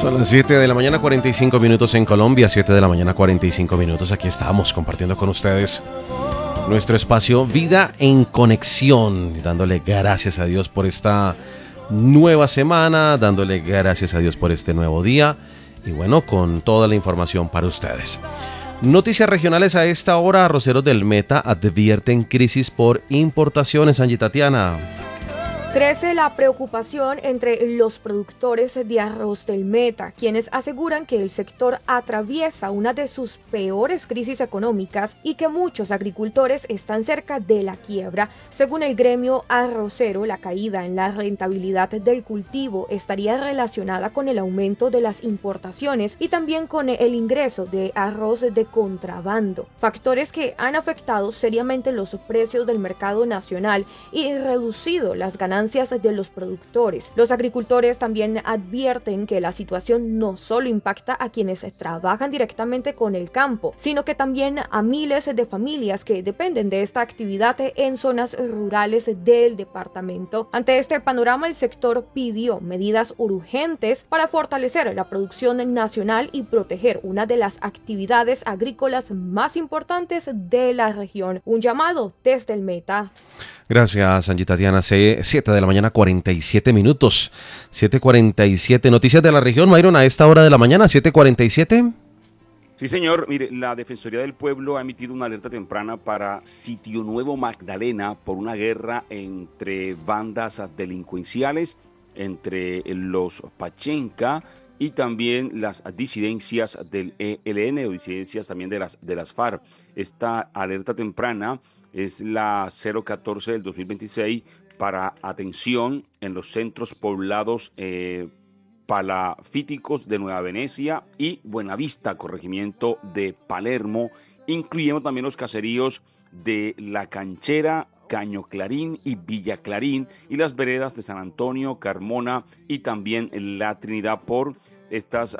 Son las 7 de la mañana, 45 minutos en Colombia, 7 de la mañana, 45 minutos. Aquí estamos compartiendo con ustedes nuestro espacio Vida en Conexión, dándole gracias a Dios por esta nueva semana, dándole gracias a Dios por este nuevo día y bueno, con toda la información para ustedes. Noticias regionales a esta hora. Arroceros del Meta advierten crisis por importaciones. Angie Tatiana. Crece la preocupación entre los productores de arroz del Meta, quienes aseguran que el sector atraviesa una de sus peores crisis económicas y que muchos agricultores están cerca de la quiebra. Según el gremio arrocero, la caída en la rentabilidad del cultivo estaría relacionada con el aumento de las importaciones y también con el ingreso de arroz de contrabando, factores que han afectado seriamente los precios del mercado nacional y reducido las ganancias de los productores. Los agricultores también advierten que la situación no solo impacta a quienes trabajan directamente con el campo, sino que también a miles de familias que dependen de esta actividad en zonas rurales del departamento. Ante este panorama, el sector pidió medidas urgentes para fortalecer la producción nacional y proteger una de las actividades agrícolas más importantes de la región. Un llamado desde el Meta. Gracias, Angie Tatiana. 7 de la mañana, 47 minutos. 7:47. Noticias de la región, Myron, a esta hora de la mañana, 7:47. Sí, señor. Mire, la Defensoría del Pueblo ha emitido una alerta temprana para Sitio Nuevo Magdalena por una guerra entre bandas delincuenciales, entre los Pachenca y también las disidencias del ELN o disidencias también de las FARC. Esta alerta temprana es la 014 del 2026 para atención en los centros poblados palafíticos de Nueva Venecia y Buenavista, corregimiento de Palermo, incluyendo también los caseríos de La Canchera, Caño Clarín y Villa Clarín y las veredas de San Antonio, Carmona y también La Trinidad por estos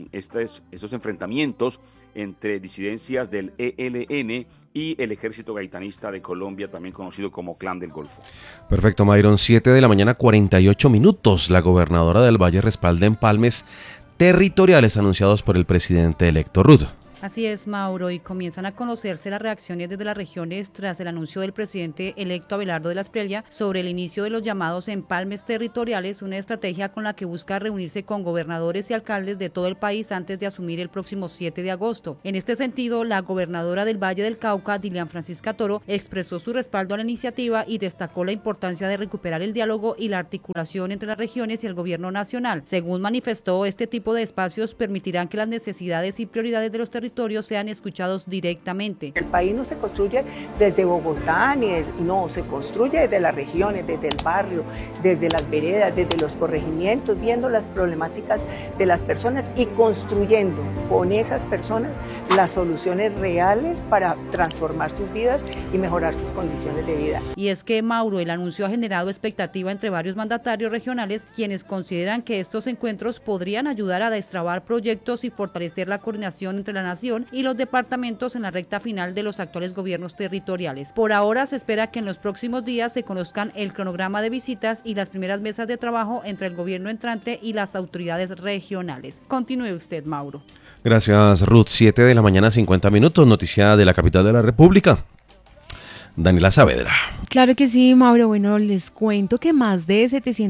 enfrentamientos entre disidencias del ELN y el Ejército Gaitanista de Colombia, también conocido como Clan del Golfo. Perfecto, Myron. 7 de la mañana, 48 minutos. La gobernadora del Valle respalda empalmes territoriales anunciados por el presidente electo Rudd. Así es, Mauro, y comienzan a conocerse las reacciones desde las regiones tras el anuncio del presidente electo Abelardo de la Espriella sobre el inicio de los llamados empalmes territoriales, una estrategia con la que busca reunirse con gobernadores y alcaldes de todo el país antes de asumir el próximo 7 de agosto. En este sentido, la gobernadora del Valle del Cauca, Dilian Francisca Toro, expresó su respaldo a la iniciativa y destacó la importancia de recuperar el diálogo y la articulación entre las regiones y el gobierno nacional. Según manifestó, este tipo de espacios permitirán que las necesidades y prioridades de los territorios sean escuchados directamente. El país no se construye desde Bogotá, no, se construye desde las regiones, desde el barrio, desde las veredas, desde los corregimientos, viendo las problemáticas de las personas y construyendo con esas personas las soluciones reales para transformar sus vidas y mejorar sus condiciones de vida. Y es que, Mauro, el anuncio ha generado expectativa entre varios mandatarios regionales, quienes consideran que estos encuentros podrían ayudar a destrabar proyectos y fortalecer la coordinación entre la nación y los departamentos en la recta final de los actuales gobiernos territoriales. Por ahora se espera que en los próximos días se conozcan el cronograma de visitas y las primeras mesas de trabajo entre el gobierno entrante y las autoridades regionales. Continúe usted, Mauro. Gracias, Ruth. 7 de la mañana, 50 minutos. Noticia de la capital de la República. Daniela Saavedra. Claro que sí, Mauro. Bueno, les cuento que más de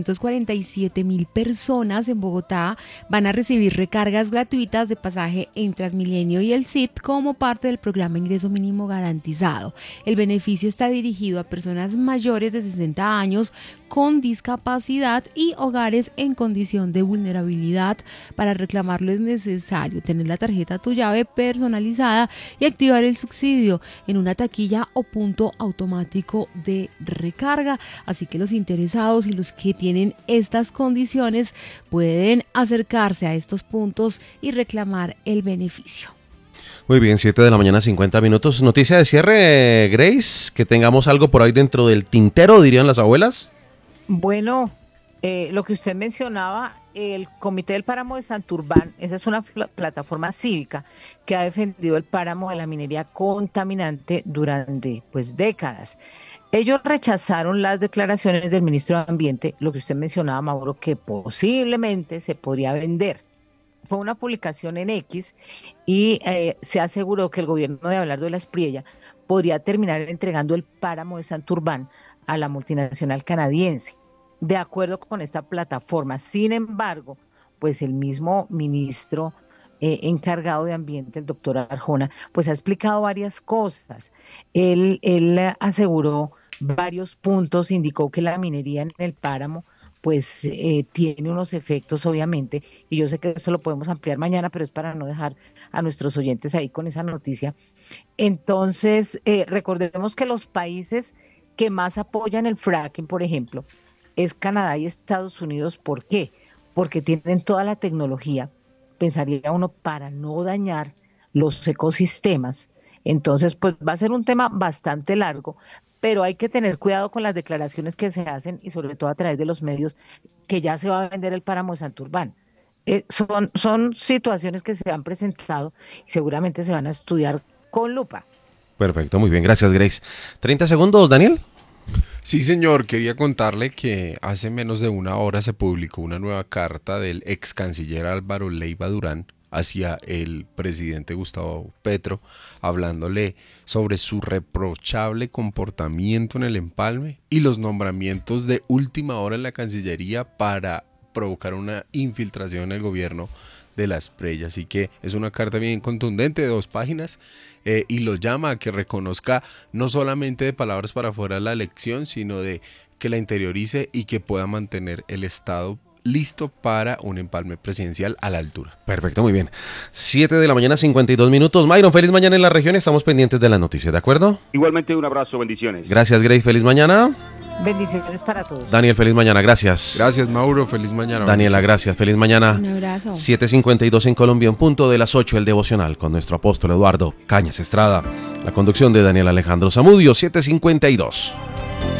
747,000 personas en Bogotá van a recibir recargas gratuitas de pasaje en Transmilenio y el CIT como parte del programa Ingreso Mínimo Garantizado. El beneficio está dirigido a personas mayores de 60 años con discapacidad y hogares en condición de vulnerabilidad. Para reclamarlo es necesario tener la tarjeta Tu Llave personalizada y activar el subsidio en una taquilla o punto automático de recarga, así que los interesados y los que tienen estas condiciones pueden acercarse a estos puntos y reclamar el beneficio. Muy bien, 7 de la mañana, 50 minutos. Noticia de cierre, Grace, que tengamos algo por ahí dentro del tintero, dirían las abuelas. Bueno, lo que usted mencionaba, el Comité del Páramo de Santurbán, esa es una plataforma cívica que ha defendido el páramo de la minería contaminante durante décadas. Ellos rechazaron las declaraciones del ministro de Ambiente, lo que usted mencionaba, Mauro, que posiblemente se podría vender fue una publicación en X y se aseguró que el gobierno de Abelardo de la Espriella podría terminar entregando el páramo de Santurbán a la multinacional canadiense, de acuerdo con esta plataforma. Sin embargo, pues el mismo ministro encargado de Ambiente, el doctor Arjona, pues ha explicado varias cosas. Él aseguró varios puntos, indicó que la minería en el páramo pues tiene unos efectos obviamente, y yo sé que esto lo podemos ampliar mañana, pero es para no dejar a nuestros oyentes ahí con esa noticia. Entonces, recordemos que los países que más apoyan el fracking, por ejemplo, es Canadá y Estados Unidos. ¿Por qué? Porque tienen toda la tecnología, pensaría uno, para no dañar los ecosistemas. Entonces, pues va a ser un tema bastante largo, pero hay que tener cuidado con las declaraciones que se hacen y sobre todo a través de los medios, que ya se va a vender el páramo de Santurbán. Son situaciones que se han presentado y seguramente se van a estudiar con lupa. Perfecto, muy bien, gracias Grace. 30 segundos, Daniel. Sí, señor, quería contarle que hace menos de una hora se publicó una nueva carta del ex canciller Álvaro Leiva Durán hacia el presidente Gustavo Petro, hablándole sobre su reprochable comportamiento en el empalme y los nombramientos de última hora en la Cancillería para provocar una infiltración en el gobierno de la Espriella. Así que es una carta bien contundente de 2 páginas y lo llama a que reconozca no solamente de palabras para afuera la elección, sino de que la interiorice y que pueda mantener el Estado listo para un empalme presidencial a la altura. Perfecto, muy bien. 7 de la mañana, 52 minutos. Myron, feliz mañana en la región. Estamos pendientes de las noticias, ¿de acuerdo? Igualmente un abrazo, bendiciones. Gracias, Grace. Feliz mañana. Bendiciones para todos. Daniel, feliz mañana. Gracias. Gracias, Mauro. Feliz mañana. Daniela, gracias. Feliz mañana. Un abrazo. 7:52 en Colombia, en punto de las 8, el devocional con nuestro apóstol Eduardo Cañas Estrada. La conducción de Daniel Alejandro Zamudio, 7:52.